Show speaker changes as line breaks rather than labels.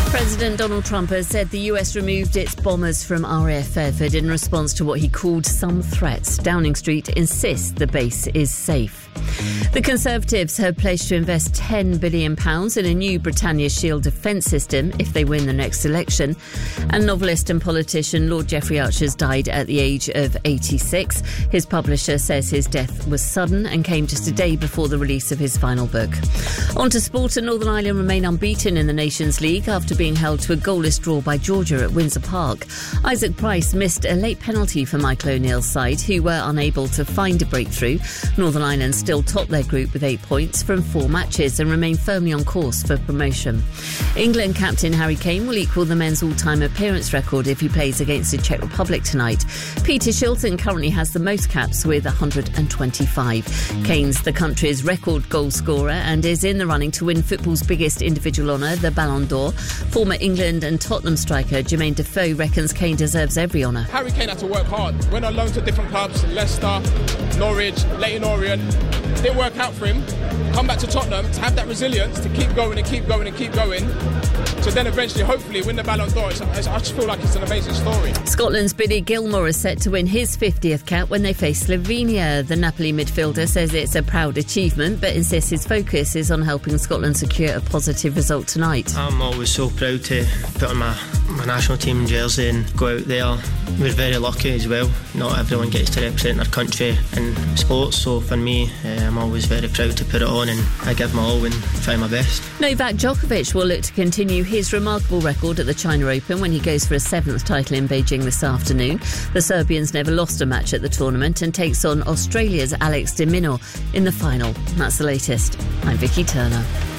President Donald Trump has said the US removed its bombers from RAF Fairford in response to what he called some threats. Downing Street insists the base is safe. The Conservatives have pledged to invest £10 billion in a new Britannia Shield defence system if they win the next election. And novelist and politician Lord Jeffrey Archer's died at the age of 86. His publisher says his death was sudden and came just a day before the release of his final book. On to sport, and Northern Ireland remain unbeaten in the Nations League after being held to a goalless draw by Georgia at Windsor Park. Isaac Price missed a late penalty for Michael O'Neill's side, who were unable to find a breakthrough. Northern Ireland still top their group with 8 points from 4 matches and remain firmly on course for promotion. England captain Harry Kane will equal the men's all-time appearance record if he plays against the Czech Republic tonight. Peter Shilton currently has the most caps with 125. Kane's the country's record goal scorer and is in the running to win football's biggest individual honour, the Ballon d'Or. Former England and Tottenham striker Jermaine Defoe reckons Kane deserves every honour.
Harry Kane had to work hard. Went on loan to different clubs, Leicester, Norwich, Leyton Orient. Didn't work out for him. Come back to Tottenham to have that resilience to keep going and keep going and keep going. So then eventually, hopefully, win the Ballon d'Or. I just feel like it's an amazing story.
Scotland's Billy Gilmour is set to win his 50th cap when they face Slovenia. The Napoli midfielder says it's a proud achievement, but insists his focus is on helping Scotland secure a positive result tonight.
I'm always so proud to put on my national team jersey and go out there. We're very lucky as well. Not everyone gets to represent their country in sports, so for me, I'm always very proud to put it on, and I give my all and try my best.
Novak Djokovic will look to continue his remarkable record at the China Open when he goes for a 7th title in Beijing this afternoon. The Serbian's never lost a match at the tournament and takes on Australia's Alex de Minaur in the final. That's the latest. I'm Vicky Turner.